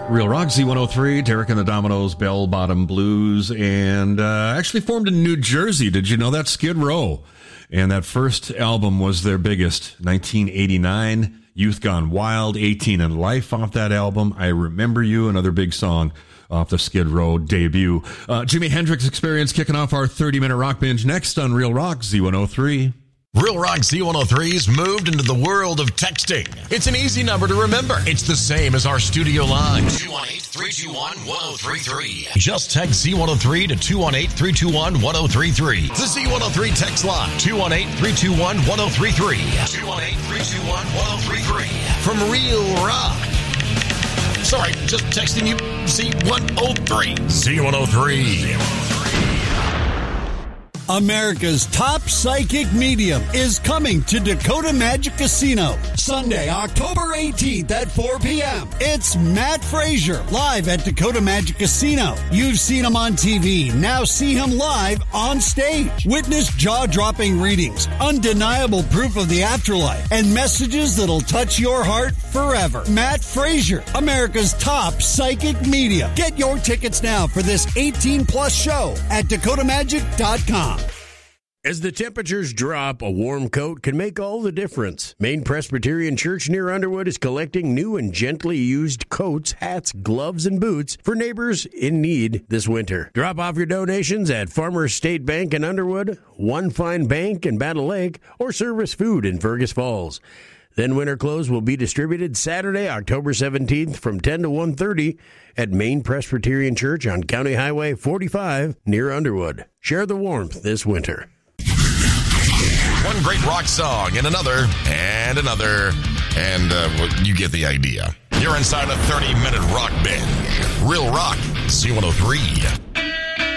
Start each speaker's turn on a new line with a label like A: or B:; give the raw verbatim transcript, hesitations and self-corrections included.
A: Real Rock Z one oh three, Derek and the Dominoes, Bell Bottom Blues, and uh, actually formed in New Jersey. Did you know that? Skid Row. And that first album was their biggest, nineteen eighty-nine, Youth Gone Wild, eighteen and Life off that album. I Remember You, another big song off the Skid Row debut. Uh, Jimi Hendrix Experience kicking off our thirty-minute rock binge next on Real Rock Z one oh three.
B: Real Rock Z one oh three's moved into the world of texting. It's an easy number to remember. It's the same as our studio line. two one eight, three two one, one oh three three. Just text Z one oh three to two one eight, three two one, one oh three three. The Z one oh three text line. two one eight, three two one, one oh three three. two one eight, three two one, one oh three three. From Real Rock. Sorry, just texting you Z one oh three. Z one oh three.
C: America's top psychic medium is coming to Dakota Magic Casino Sunday, October eighteenth at four p.m. It's Matt Frazier live at Dakota Magic Casino. You've seen him on T V. Now see him live on stage. Witness jaw-dropping readings, undeniable proof of the afterlife, and messages that'll touch your heart forever. Matt Frazier, America's top psychic medium. Get your tickets now for this eighteen plus show at dakota magic dot com.
D: As the temperatures drop, a warm coat can make all the difference. Maine Presbyterian Church near Underwood is collecting new and gently used coats, hats, gloves, and boots for neighbors in need this winter. Drop off your donations at Farmers State Bank in Underwood, One Fine Bank in Battle Lake, or Service Food in Fergus Falls. Then winter clothes will be distributed Saturday, October seventeenth from ten to one thirty at Maine Presbyterian Church on County Highway forty-five near Underwood. Share the warmth this winter.
B: One great rock song and another and another, and uh, well, you get the idea. You're inside a thirty-minute rock binge. Real Rock Z one oh three.